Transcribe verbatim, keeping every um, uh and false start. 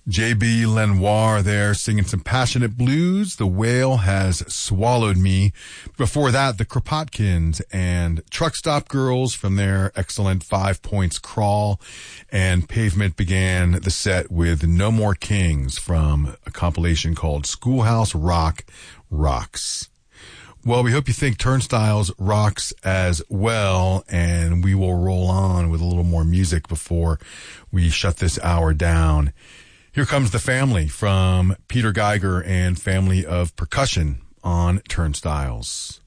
J B Lenoir there singing some passionate blues. The Whale Has Swallowed Me. Before that, the Kropotkins and Truck Stop Girls from their excellent Five Points Crawl. And Pavement began the set with No More Kings from a compilation called Schoolhouse Rock Rocks. Well, we hope you think Turnstiles rocks as well, and we will roll on with a little more music before we shut this hour down. Here comes The Family from Peter Geiger and Family of Percussion on Turnstiles.